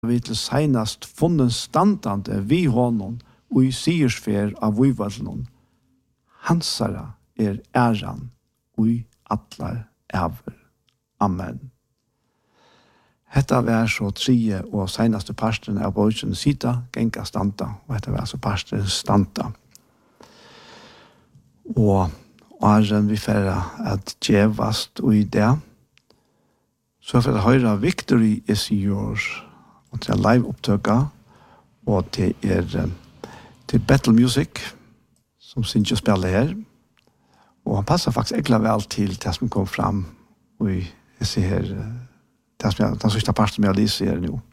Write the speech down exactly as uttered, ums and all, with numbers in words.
vi til senast funnen standande vi honom og i siersfer av vivalen. Hansara er æran og i atlar æver. Amen. Hetta var så tredje og senaste parsten av bøysen sita, genka standa, og hetta var så parsten standa. Og åren vi færre at djevast og i det, så for å høre Victory is yours, og til live opptøka, og til er til Battle Music, som synes å spille her. Og han passer faktisk egentlig vel til det som kom fram, og jeg ser her, det som jeg, den siste part som jeg lyser her nå.